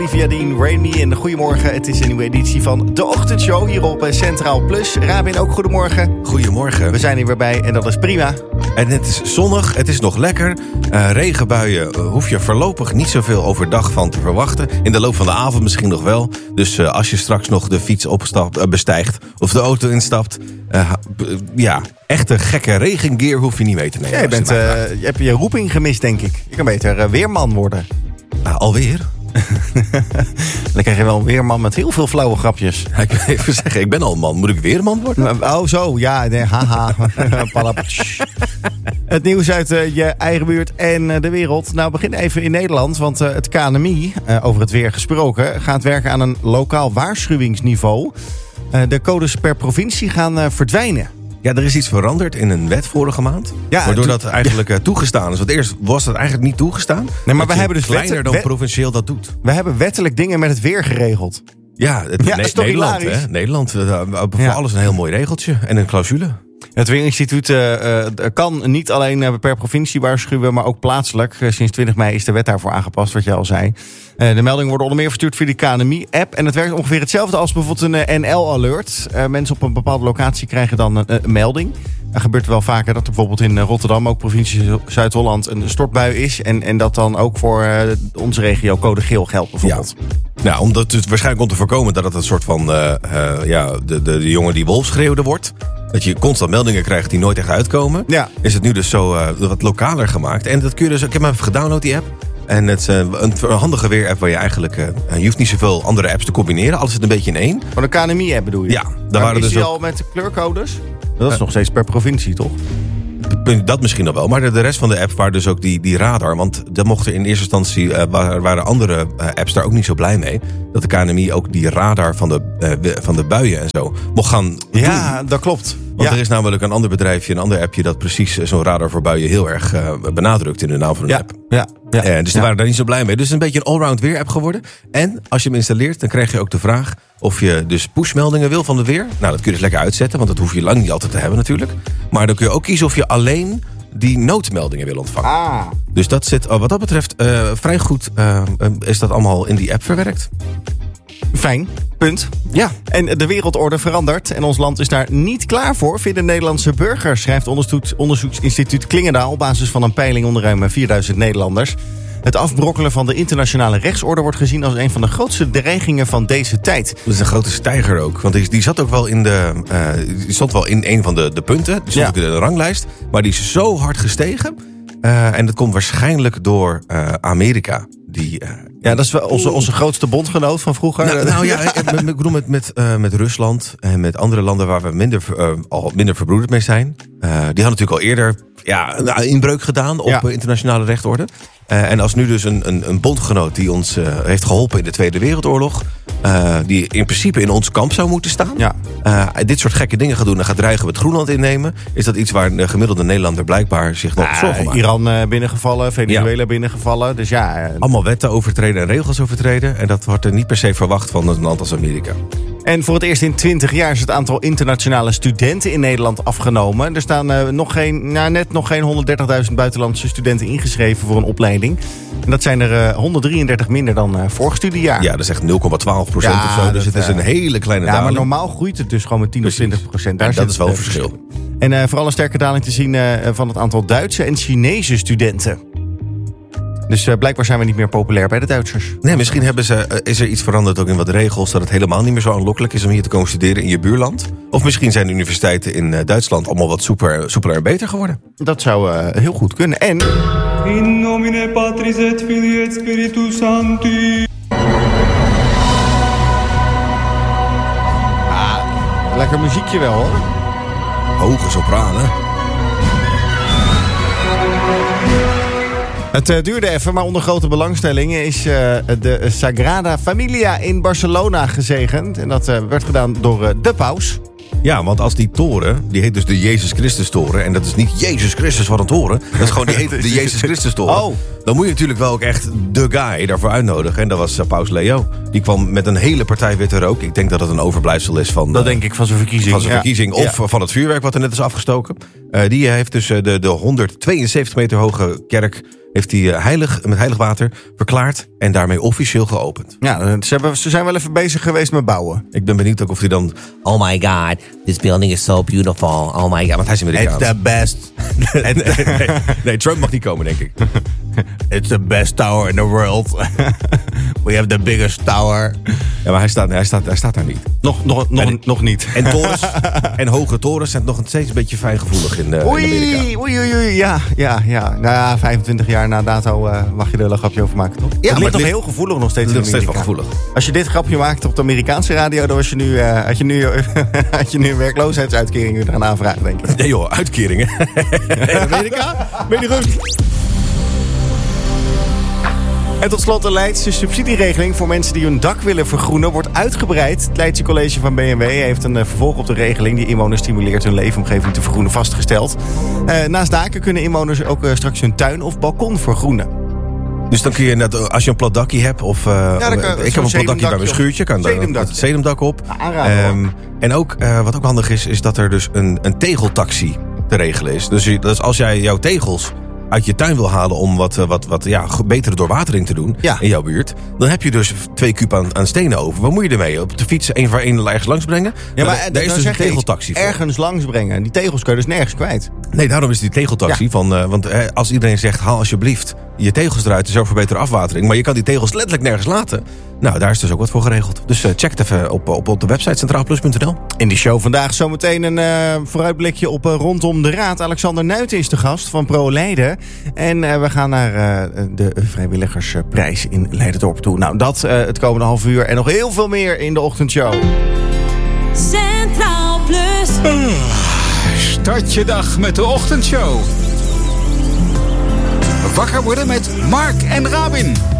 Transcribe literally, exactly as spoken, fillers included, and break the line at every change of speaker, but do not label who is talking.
Olivia Dean, Rain Me en goedemorgen. Het is een nieuwe editie van de Ochtendshow hier op Centraal Plus. Rabin, ook goedemorgen.
Goedemorgen.
We zijn hier weer bij en dat is prima.
En het is zonnig, het is nog lekker. Uh, regenbuien uh, hoef je voorlopig niet zoveel overdag van te verwachten. In de loop van de avond misschien nog wel. Dus uh, als je straks nog de fiets opstapt, uh, bestijgt of de auto instapt... Uh, b- ja, echte gekke regengear hoef je niet mee te nemen.
Ja, je, bent, uh, je hebt je roeping gemist, denk ik. Je kan beter uh, weerman worden.
Uh, alweer?
Dan krijg je wel een weerman met heel veel flauwe grapjes.
Ja, ik wil even zeggen, ik ben al een man. Moet ik weerman worden?
Oh, zo, ja. Nee, haha. Het nieuws uit uh, je eigen buurt en uh, de wereld. Nou, begin even in Nederland, want uh, het K N M I, uh, over het weer gesproken, gaat werken aan een lokaal waarschuwingsniveau. Uh, de codes per provincie gaan uh, verdwijnen.
Ja, er is iets veranderd in een wet vorige maand.
Ja,
waardoor
to-
dat eigenlijk uh, toegestaan is. Want eerst was dat eigenlijk niet toegestaan.
Nee, maar
dat
we hebben dus
kleiner
wet-
dan
wet-
provincieel dat doet.
We hebben wettelijk dingen met het weer geregeld.
Ja, het,
Ja,
ne-
is toch
Nederland,
hilarisch?
hè? Nederland, uh, voor
Ja.
alles een heel mooi regeltje en een clausule.
Het Weerinstituut uh, uh, kan niet alleen uh, per provincie waarschuwen, maar ook plaatselijk. Uh, sinds twintig mei is de wet daarvoor aangepast, wat je al zei. Uh, de meldingen worden onder meer verstuurd via de K N M I-app. En het werkt ongeveer hetzelfde als bijvoorbeeld een uh, N L-alert. Uh, mensen op een bepaalde locatie krijgen dan een, een melding. Dat gebeurt wel vaker dat er bijvoorbeeld in Rotterdam, ook provincie Zuid-Holland, een stortbui is. En, en dat dan ook voor uh, onze regio code geel geldt bijvoorbeeld.
Ja. Nou, omdat het waarschijnlijk om te voorkomen dat het een soort van uh, uh, ja, de, de, de jongen die wolf schreeuwde wordt. Dat je constant meldingen krijgt die nooit echt uitkomen.
Ja.
Is het nu dus zo uh, wat lokaler gemaakt. En dat kun je dus, ik heb hem even gedownload, die app. En het is uh, een, een handige weerapp waar je eigenlijk... Uh, je hoeft niet zoveel andere apps te combineren. Alles zit een beetje in één.
Van de K N M I-app bedoel je?
Ja, daar
Maar
waren
is
dus
die
ook-
al met kleurcodes? Dat is
Uh,
nog steeds per provincie, toch?
Dat misschien nog wel. Maar de, de rest van de apps waren dus ook die, die radar. Want dat mochten in eerste instantie... Uh, waren, waren andere uh, apps daar ook niet zo blij mee. Dat de K N M I ook die radar van de, uh, van de buien en zo mocht gaan
Ja,
doen.
dat klopt.
Want
Ja.
er is namelijk een ander bedrijfje, een ander appje... dat precies zo'n radar voor buien heel erg uh, benadrukt in de naam van een
Ja,
app.
ja, ja.
Uh, dus die
Ja.
waren daar niet zo blij mee. Dus het is een beetje een allround weer app geworden. En als je hem installeert, dan krijg je ook de vraag... of je dus pushmeldingen wil van de weer. Nou, dat kun je dus lekker uitzetten, want dat hoef je lang niet altijd te hebben natuurlijk. Maar dan kun je ook kiezen of je alleen die noodmeldingen wil ontvangen.
Ah.
Dus dat zit, wat dat betreft, uh, vrij goed uh, is dat allemaal in die app verwerkt.
Fijn, punt.
Ja.
En de wereldorde verandert en ons land is daar niet klaar voor, vinden Nederlandse burgers, schrijft onderzoeks- onderzoeksinstituut Klingendaal op basis van een peiling onder ruim vierduizend Nederlanders. Het afbrokkelen van de internationale rechtsorde wordt gezien als een van de grootste dreigingen van deze tijd.
Dat is een grote stijger ook. Want die, die zat ook wel in de. Uh, die stond wel in een van de, de punten. Die stond
Ja.
ook in de ranglijst. Maar die is zo hard gestegen. Uh, en dat komt waarschijnlijk door uh, Amerika. Die, uh,
Ja, dat is wel onze, onze grootste bondgenoot van vroeger.
Nou, nou ja, ik, ik bedoel met, met, uh, met Rusland en met andere landen waar we minder, uh, al minder verbroederd mee zijn. Uh, die hadden natuurlijk al eerder ja, een inbreuk gedaan op
Ja.
uh, internationale rechtsorde. Uh, en als nu dus een, een, een bondgenoot die ons uh, heeft geholpen in de Tweede Wereldoorlog... Uh, die in principe in ons kamp zou moeten staan...
Ja.
Uh, dit soort gekke dingen gaat doen en gaat dreigen met Groenland innemen... is dat iets waar de gemiddelde Nederlander blijkbaar zich nog
Ah,
zorgen maakt.
Iran uh, binnengevallen, Venezuela
Ja.
binnengevallen. Dus ja, uh,
Allemaal wetten overtreden en regels overtreden. En dat wordt er niet per se verwacht van een land als Amerika.
En voor het eerst in twintig jaar is het aantal internationale studenten in Nederland afgenomen. Er staan uh, nog geen, nou, net nog geen honderddertigduizend buitenlandse studenten ingeschreven voor een opleiding. En dat zijn er uh, honderddrieëndertig minder dan uh, vorig studiejaar.
Ja, dat is echt nul komma twaalf procent
Ja,
of zo. Dus
dat,
het is
uh,
een hele kleine
Ja, maar
daling.
normaal groeit het dus gewoon met tien
Precies.
of twintig procent.
En
Daar
dat
zit
is wel
het,
een
uh,
verschil.
En uh, vooral een sterke daling te zien uh, van het aantal Duitse en Chinese studenten. Dus uh, blijkbaar zijn we niet meer populair bij de Duitsers.
Nee, misschien hebben ze, uh, is er iets veranderd ook in wat regels... dat het helemaal niet meer zo aanlokkelijk is om hier te komen studeren in je buurland. Of misschien zijn de universiteiten in uh, Duitsland allemaal wat soepeler, soepeler en beter geworden.
Dat zou uh, heel goed kunnen. En
In nomine Patris et Filii et Spiritus Sancti.
lekker muziekje wel, hoor.
Hoge sopranen.
Het uh, duurde even, maar onder grote belangstelling is uh, de Sagrada Familia in Barcelona gezegend. En dat uh, werd gedaan door uh, de paus.
Ja, want als die toren, die heet dus de Jezus Christus toren... en dat is niet Jezus Christus van een toren... dat is gewoon die heet de Jezus Christus toren.
Oh.
Dan moet je natuurlijk wel ook echt de guy daarvoor uitnodigen. En dat was uh, paus Leo. Die kwam met een hele partij witte rook. Ik denk dat het een overblijfsel is van...
Dat
uh,
denk ik van zijn verkiezing.
Van zijn
ja.
verkiezing of
Ja.
van het vuurwerk wat er net is afgestoken. Uh, die heeft dus uh, de, de honderdtweeënzeventig meter hoge kerk... heeft hij uh, heilig, met heilig water verklaard en daarmee officieel geopend.
Ja, ze, hebben, ze zijn wel even bezig geweest met bouwen.
Ik ben benieuwd ook of hij dan... Oh my god, this building is so beautiful. Oh my god, want hij is Amerikaans.
It's the best.
nee, nee, nee, Trump mag niet komen, denk ik.
It's the best tower in the world. We have the biggest tower.
Ja, maar hij staat, hij staat, hij staat daar niet.
Nog, nog, nog,
en,
nog niet.
En torens en hoge torens zijn nog steeds een beetje fijngevoelig in, uh,
oei,
in Amerika.
Oei, oei, oei, ja, ja, ja. Nou ja, vijfentwintig jaar na dato uh, mag je er een grapje over maken, toch? Ja, het ligt toch heel gevoelig nog steeds in Amerika.
Steeds wel gevoelig.
Als je dit grapje maakt op de Amerikaanse radio, dan was je nu, uh, had je nu, had je nu een werkloosheidsuitkering weer gaan aanvragen, denk ik.
Nee joh, uitkeringen. In Amerika? Ben je goed?
En tot slot de Leidse subsidieregeling voor mensen die hun dak willen vergroenen wordt uitgebreid. Het Leidse College van B N W heeft een vervolg op de regeling die inwoners stimuleert hun leefomgeving te vergroenen vastgesteld. Uh, naast daken kunnen inwoners ook uh, straks hun tuin of balkon vergroenen.
Dus dan kun je, net, als je een plat dakje hebt, of uh,
ja, kan,
ik heb een plat dakje bij mijn schuurtje, kan daar het sedumdak op.
Ja, um,
en ook, uh, wat ook handig is, is dat er dus een, een tegeltaxi te regelen is. Dus, dus als jij jouw tegels uit je tuin wil halen om wat, wat, wat ja, betere doorwatering te doen ja. in jouw buurt, dan heb je dus twee kuub aan, aan stenen over. Wat moet je ermee? Op de fiets één voor één ergens langs brengen?
Ja, maar
daar, daar is dus een tegeltaxi voor.
Ergens langs brengen. Die tegels kun je dus nergens kwijt.
Nee, daarom is die tegeltaxi ja. van... Uh, want uh, als iedereen zegt, haal alsjeblieft je tegels eruit, zorg voor betere afwatering. Maar je kan die tegels letterlijk nergens laten. Nou, daar is dus ook wat voor geregeld. Dus uh, check het even op, op, op de website centraal plus punt n l.
In die show vandaag zometeen een uh, vooruitblikje op uh, Rondom de Raad. Alexander Nuiten is de gast van Pro Leiden. En uh, we gaan naar uh, de vrijwilligersprijs in Leiderdorp toe. Nou, dat uh, het komende half uur en nog heel veel meer in de ochtendshow.
Centraal Plus.
Uh, start je dag met de ochtendshow. Wakker worden met Mark en Rabin.